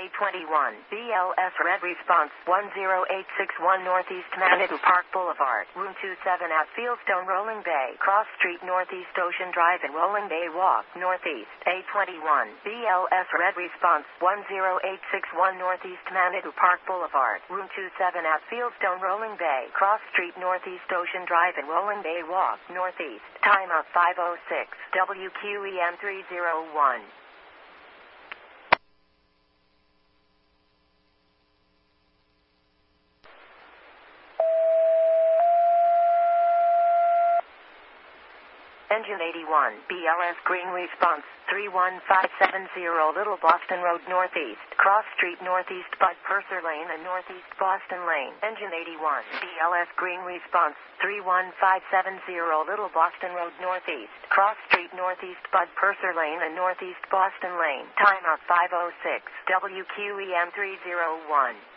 A21, BLS red response 10861 Northeast Manitou Park Boulevard, room 27 at Fieldstone Rolling Bay, Cross Street Northeast Ocean Drive and Rolling Bay Walk, Northeast. A21, BLS red response 10861 Northeast Manitou Park Boulevard, room 27 at Fieldstone Rolling Bay, Cross Street Northeast Ocean Drive and Rolling Bay Walk, Northeast. Timeout 506, WQEM 301. Engine 81, BLS green response 31570 Little Boston Road Northeast, Cross Street Northeast Bud Purser Lane and Northeast Boston Lane. Engine 81, BLS green response 31570 Little Boston Road Northeast, Cross Street Northeast Bud Purser Lane and Northeast Boston Lane. Timeout 506, WQEM 301.